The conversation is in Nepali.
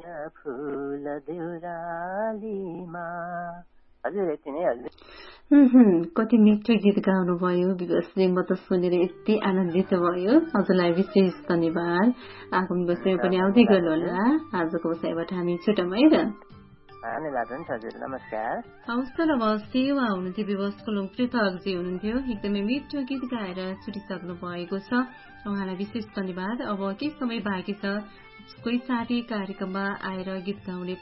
फूल देउरालीमा। हजुर यति नै हजुर। कति मिठो गीत गाउनुभयो विवशले, म त सुनेर यति आनन्दित भयो। हजुरलाई विशेष धन्यवाद। आगामी वर्षमा पनि आउँदै गर्नुहोला। आजको विषयबाट हामी छुटौँ है त। धन्यवाद, हुन्छ हजुर, नमस्कार। हवस् त, नमस्ते। सेवा हुनुहुन्थ्यो विवशको पृथकजी हुनुहुन्थ्यो, एकदमै मिठो गीत गाएर छुटिसक्नु भएको छ, उहाँलाई विशेष धन्यवाद। अब केही समय बाँकी छ, कोही साथी कार्यक्रममा आएर गीत गाउने